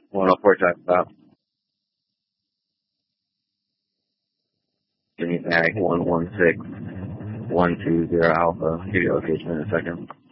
104 tax stop. Give me tag 116120 Alpha. Give you location in a second.